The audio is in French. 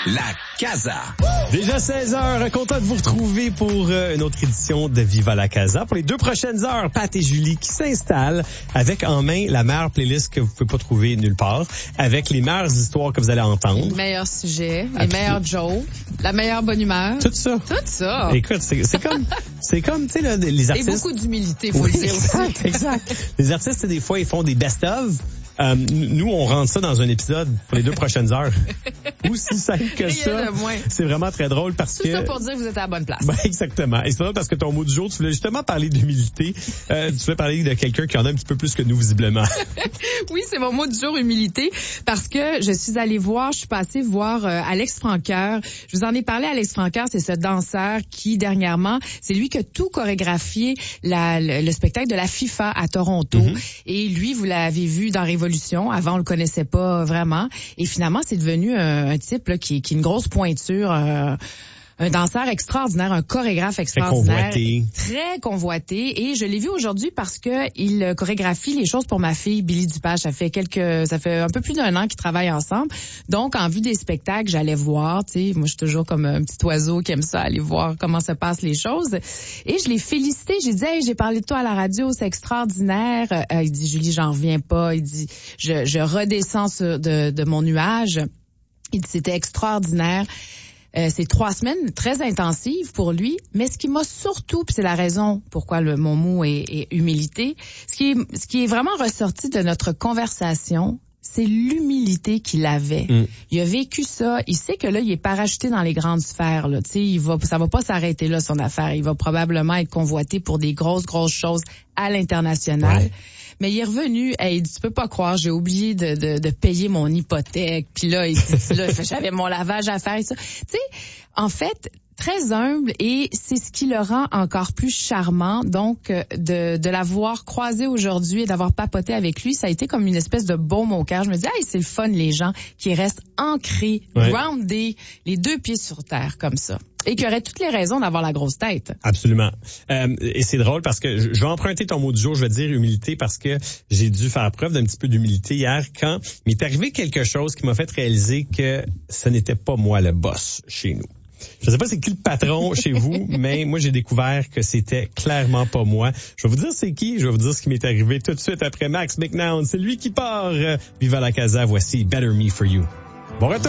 La Casa. Déjà 16h, content de vous retrouver pour une autre édition de Viva la Casa. Pour les 2 prochaines heures, Pat et Julie qui s'installent avec en main la meilleure playlist que vous pouvez pas trouver nulle part, avec les meilleures histoires que vous allez entendre. Les meilleurs sujets, les meilleurs jokes, la meilleure bonne humeur. Tout ça. Tout ça. Écoute, c'est comme, tu sais, là, les artistes. Et beaucoup d'humilité, faut le dire aussi. Exact. Les artistes, des fois, ils font des best-of. Nous, on rentre ça dans un épisode pour les 2 prochaines heures. Aussi simple que ça. C'est vraiment très drôle parce que... Tout ça pour dire que vous êtes à la bonne place. Ben, exactement. Et c'est drôle parce que ton mot du jour, tu voulais justement parler d'humilité. Tu voulais parler de quelqu'un qui en a un petit peu plus que nous, visiblement. Oui, c'est mon mot du jour, humilité, parce que je suis passée voir Alex Francoeur. Je vous en ai parlé, Alex Francoeur, c'est ce danseur qui, dernièrement, c'est lui qui a tout chorégraphié le spectacle de la FIFA à Toronto. Mm-hmm. Et lui, vous l'avez vu dans Révolution. Avant, on le connaissait pas vraiment. Et finalement, c'est devenu un type là, qui est une grosse pointure, un danseur extraordinaire, un chorégraphe extraordinaire. Très convoité. Et je l'ai vu aujourd'hui parce que il chorégraphie les choses pour ma fille, Billy Dupage. Ça fait un peu plus d'1 an qu'ils travaillent ensemble. Donc, en vue des spectacles, j'allais voir, tu sais, moi, je suis toujours comme un petit oiseau qui aime ça, aller voir comment se passent les choses. Et je l'ai félicité. J'ai dit, hey, j'ai parlé de toi à la radio, c'est extraordinaire. Il dit, Julie, j'en reviens pas. Il dit, je redescends de mon nuage. Il dit, c'était extraordinaire. C'est 3 semaines très intensives pour lui, mais ce qui m'a surtout, puis c'est la raison pourquoi mon mot est humilité, ce qui est vraiment ressorti de notre conversation, c'est l'humilité qu'il avait. Il a vécu ça, il sait que là, il est parachuté dans les grandes sphères, là, tu sais, ça va pas s'arrêter là, son affaire. Il va probablement être convoité pour des grosses choses à l'international. Ouais. Mais il est revenu, il dit, tu peux pas croire, j'ai oublié de payer mon hypothèque. Puis là, il dit, là, j'avais mon lavage à faire et ça. Tu sais, en fait, très humble, et c'est ce qui le rend encore plus charmant. Donc, de l'avoir croisé aujourd'hui et d'avoir papoté avec lui, ça a été comme une espèce de baume au cœur. Je me dis, hey, c'est le fun, les gens qui restent ancrés, groundés, les 2 pieds sur terre comme ça. Et qui auraient toutes les raisons d'avoir la grosse tête. Absolument. Et c'est drôle parce que je vais emprunter ton mot du jour, je vais dire humilité, parce que j'ai dû faire preuve d'un petit peu d'humilité hier quand il m'est arrivé quelque chose qui m'a fait réaliser que ce n'était pas moi le boss chez nous. Je sais pas c'est qui le patron chez vous, mais moi j'ai découvert que c'était clairement pas moi. Je vais vous dire c'est qui, je vais vous dire ce qui m'est arrivé tout de suite après Max McNown. C'est lui qui part. Viva la Casa, voici Better Me For You. Bon retour.